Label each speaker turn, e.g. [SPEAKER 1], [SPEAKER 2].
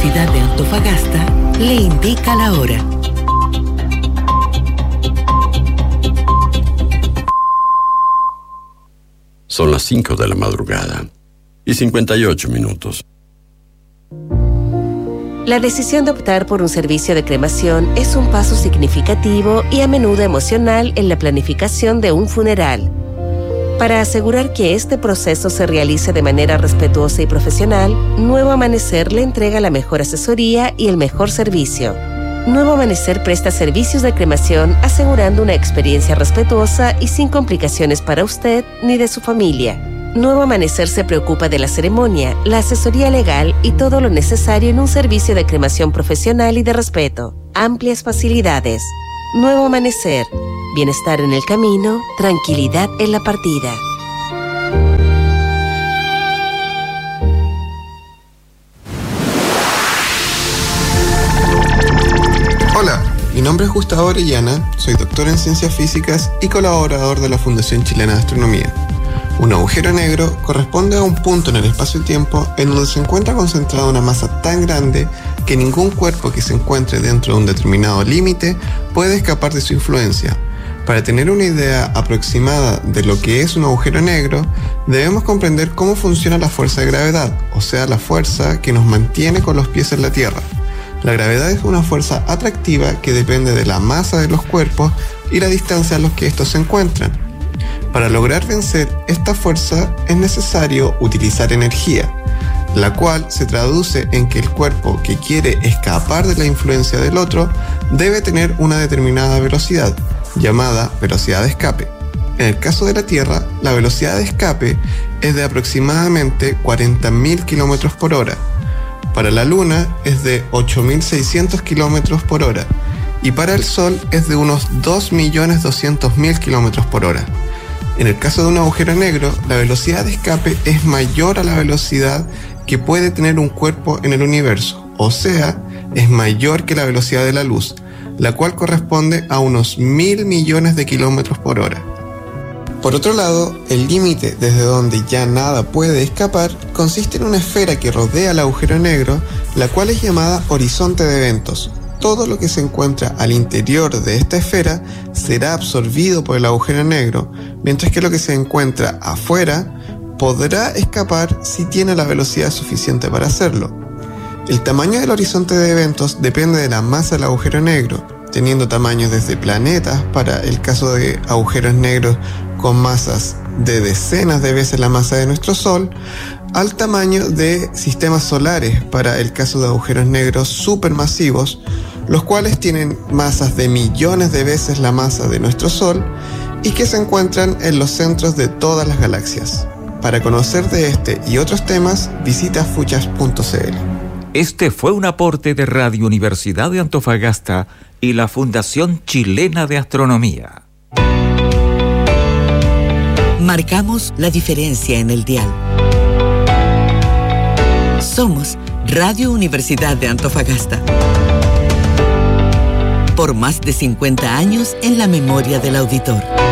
[SPEAKER 1] Universidad de Antofagasta le indica la hora.
[SPEAKER 2] Son las 5 de la madrugada y 58 minutos.
[SPEAKER 3] La decisión de optar por un servicio de cremación es un paso significativo y a menudo emocional en la planificación de un funeral. Para asegurar que este proceso se realice de manera respetuosa y profesional, Nuevo Amanecer le entrega la mejor asesoría y el mejor servicio. Nuevo Amanecer presta servicios de cremación asegurando una experiencia respetuosa y sin complicaciones para usted ni de su familia. Nuevo Amanecer se preocupa de la ceremonia, la asesoría legal y todo lo necesario en un servicio de cremación profesional y de respeto. Amplias facilidades. Nuevo Amanecer. Bienestar en el camino, tranquilidad en la partida.
[SPEAKER 4] Hola, mi nombre es Gustavo Orellana, soy doctor en Ciencias Físicas y colaborador de la Fundación Chilena de Astronomía. Un agujero negro corresponde a un punto en el espacio-tiempo en donde se encuentra concentrada una masa tan grande que ningún cuerpo que se encuentre dentro de un determinado límite puede escapar de su influencia. Para tener una idea aproximada de lo que es un agujero negro, debemos comprender cómo funciona la fuerza de gravedad, o sea, la fuerza que nos mantiene con los pies en la Tierra. La gravedad es una fuerza atractiva que depende de la masa de los cuerpos y la distancia a los que estos se encuentran. Para lograr vencer esta fuerza es necesario utilizar energía, la cual se traduce en que el cuerpo que quiere escapar de la influencia del otro debe tener una determinada velocidad, llamada velocidad de escape. En el caso de la Tierra, la velocidad de escape es de aproximadamente 40.000 km por hora. Para la Luna es de 8.600 km por hora y para el Sol es de unos 2.200.000 km por hora. En el caso de un agujero negro, la velocidad de escape es mayor a la velocidad que puede tener un cuerpo en el universo, o sea, es mayor que la velocidad de la luz, la cual corresponde a unos 1.000 millones de kilómetros por hora. Por otro lado, el límite desde donde ya nada puede escapar consiste en una esfera que rodea el agujero negro, la cual es llamada horizonte de eventos. Todo lo que se encuentra al interior de esta esfera será absorbido por el agujero negro, mientras que lo que se encuentra afuera podrá escapar si tiene la velocidad suficiente para hacerlo. El tamaño del horizonte de eventos depende de la masa del agujero negro, teniendo tamaños desde planetas para el caso de agujeros negros con masas de decenas de veces la masa de nuestro Sol, al tamaño de sistemas solares para el caso de agujeros negros supermasivos, los cuales tienen masas de millones de veces la masa de nuestro Sol y que se encuentran en los centros de todas las galaxias. Para conocer de este y otros temas, visita fuchas.cl.
[SPEAKER 5] Este fue un aporte de Radio Universidad de Antofagasta y la Fundación Chilena de Astronomía.
[SPEAKER 1] Marcamos la diferencia en el dial. Somos Radio Universidad de Antofagasta. Por más de 50 años en la memoria del auditor.